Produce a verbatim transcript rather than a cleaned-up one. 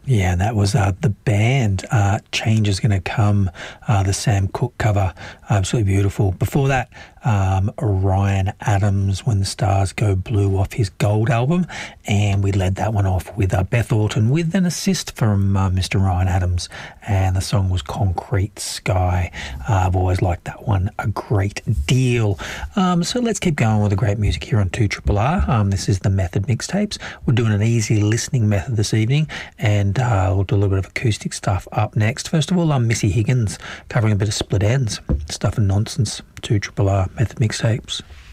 Yeah, and that was uh, the band. Uh, Change is going to come, uh, the Sam Cooke cover. Absolutely beautiful. Before that, um, Ryan Adams, When the Stars Go Blue, off his Gold album. And we led that one off with uh, Beth Orton with an assist from uh, Mister Ryan Adams. And the song was Concrete Sky. Uh, I've always liked that one a great deal. Um, so let's keep going with the great music here on two R R R. Um, this is the Method Mixtapes. We're doing an easy listening method this evening. And uh, we'll do a little bit of acoustic stuff up next. First of all, I'm Missy Higgins covering a bit of Split Ends, Stuff and Nonsense, two R R R Method Mixtapes.